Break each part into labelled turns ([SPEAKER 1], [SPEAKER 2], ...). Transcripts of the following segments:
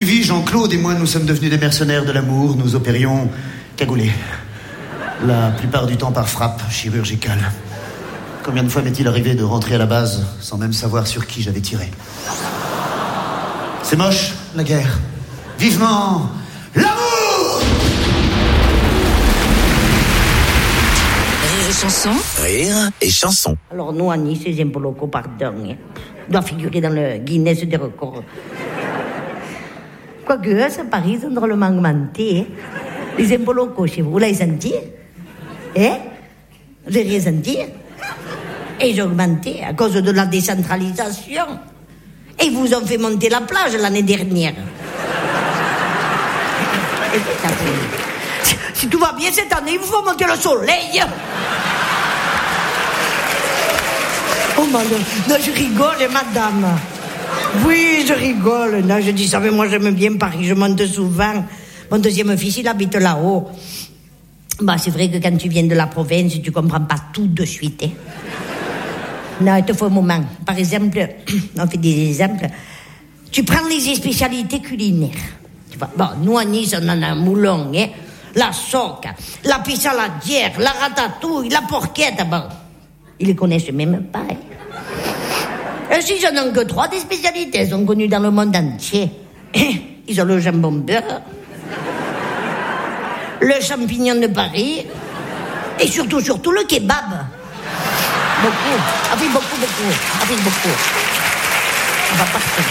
[SPEAKER 1] Sylvie, Jean-Claude et moi, nous sommes devenus des mercenaires de l'amour. Nous opérions cagoulés. La plupart du temps par frappe chirurgicale. Combien de fois m'est-il arrivé de rentrer à la base sans même savoir sur qui j'avais tiré? C'est moche, la guerre. Vivement l'amour!
[SPEAKER 2] Rire et chanson.
[SPEAKER 3] Rire et chanson.
[SPEAKER 4] Alors nous, à Nice, les impôts locaux, pardon, doit figurer dans le Guinness des records. Quoique, à Paris, ils ont drôlement augmenté. Les impôts locaux chez vous, vous l'avez senti? Vous avez rien senti? Et ils ont augmenté à cause de la décentralisation. Et ils vous ont fait monter la plage l'année dernière. Si tout va bien cette année, il vous faut monter le soleil. Oh, non, je rigole, madame. Oui, je rigole. Non, je dis ça, mais moi, j'aime bien Paris. Je monte souvent. Mon deuxième fils, il habite là-haut. Bah, c'est vrai que quand tu viens de la province, tu comprends pas tout de suite. Non, il te faut un moment. Par exemple, on fait des exemples. Tu prends les spécialités culinaires. Tu vois, bon, nous, à Nice, on en a un moulon, la soque, la pissaladière, la ratatouille, la porchette. Bon, ils les connaissent même pas. Et si j'en ai que 3 des spécialités, elles sont connues dans le monde entier. Ils ont le jambon beurre, le champignon de Paris, et surtout le kebab. Beaucoup. Ah oui, beaucoup. Ah oui, beaucoup. On va partir.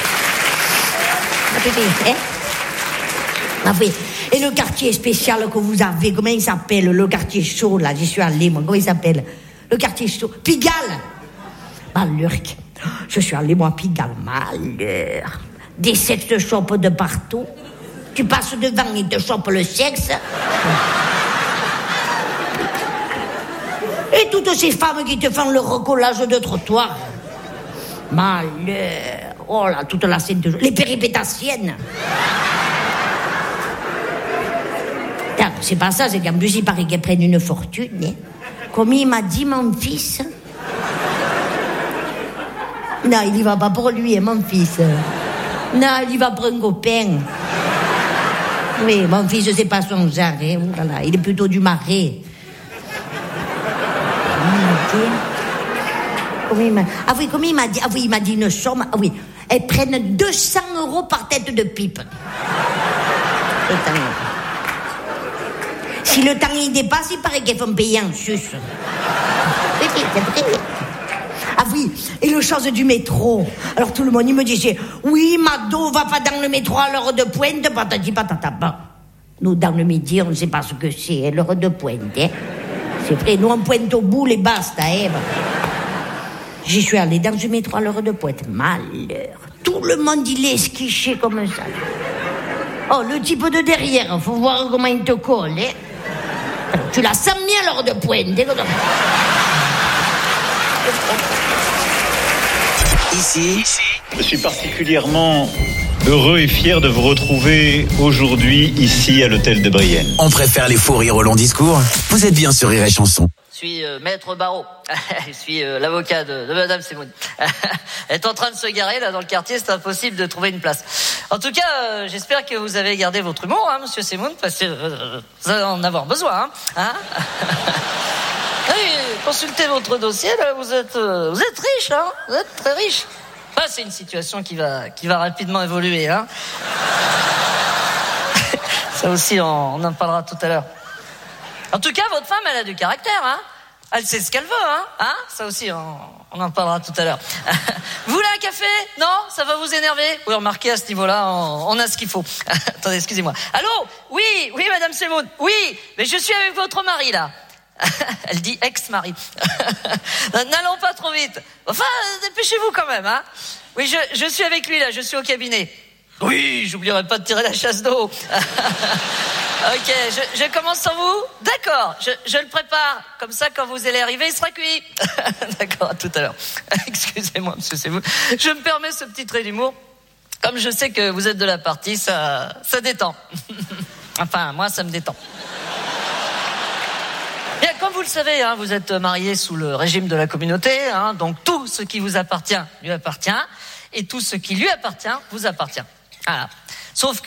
[SPEAKER 4] Ah oui. Et le quartier spécial que vous avez, comment il s'appelle? Le quartier chaud, là, j'y suis allée, moi. Comment il s'appelle? Le quartier chaud. Pigalle. Malheur. Je suis allée, moi, à Pigalle. Malheur. Des sex shops de partout. Tu passes devant, ils te chopent le sexe. Et toutes ces femmes qui te font le recollage de trottoir. Malheur. Oh là, toute la scène de... Les péripétassiennes. C'est pas ça, c'est qu'en plus, il paraît qu'elles prennent une fortune. Comme il m'a dit, mon fils. Non, il y va pas pour lui, mon fils. Non, il y va pour un copain. Oui, mon fils, c'est pas son genre. Oulala, il est plutôt du Marais. Ah oui, comme il m'a dit. Ah oui, il m'a dit une somme. Ah oui, elles prennent 200 € par tête de pipe. Si le temps il dépasse, il paraît qu'elles font payer en sus. Ah oui, et le chose du métro. Alors tout le monde, il me disait, oui, Mado, va pas dans le métro à l'heure de pointe, patati patata. Nous, dans le midi, on ne sait pas ce que c'est, l'heure de pointe. C'est vrai, nous, on pointe au bout, les basta. J'y suis allée dans le métro à l'heure de pointe. Malheur. Tout le monde, il est esquiché comme ça. Oh, le type de derrière, faut voir comment il te colle. Tu la sens bien à l'heure de pointe.
[SPEAKER 3] Ici,
[SPEAKER 5] je suis particulièrement heureux et fier de vous retrouver aujourd'hui ici à l'hôtel de Brienne.
[SPEAKER 3] On préfère les faux rires au long discours. Vous êtes bien sur Rire et Chanson.
[SPEAKER 6] Je suis maître Barreau. Je suis l'avocat de Madame Semoun. Elle est en train de se garer là dans le quartier, c'est impossible de trouver une place. En tout cas, j'espère que vous avez gardé votre humour, hein, Monsieur Semoun, parce que vous allez en avoir besoin. Hein. Oui, consultez votre dossier, là, vous êtes riche, hein. Vous êtes très riche. Ah, c'est une situation qui va rapidement évoluer, hein. Ça aussi, on en parlera tout à l'heure. En tout cas, votre femme, elle a du caractère, hein. Elle sait ce qu'elle veut, hein. Ça aussi, on en parlera tout à l'heure. Vous voulez un café? Non? Ça va vous énerver? Oui, remarquez, à ce niveau-là, on a ce qu'il faut. Attendez, excusez-moi. Allô? Oui, Madame Semoun. Oui, mais je suis avec votre mari, là. Elle dit ex-mari. N'allons pas trop vite. Enfin, dépêchez-vous quand même, hein. Oui, je suis avec lui, là, je suis au cabinet. Oui, j'oublierai pas de tirer la chasse d'eau. Ok, je commence sans vous. D'accord, je le prépare. Comme ça, quand vous allez arriver, il sera cuit. D'accord, à tout à l'heure. Excusez-moi, monsieur, c'est vous. Je me permets ce petit trait d'humour. Comme je sais que vous êtes de la partie, ça détend. Enfin, moi, ça me détend. Bien, comme vous le savez, hein, vous êtes mariés sous le régime de la communauté, hein, donc tout ce qui vous appartient lui appartient, et tout ce qui lui appartient vous appartient. Voilà. Sauf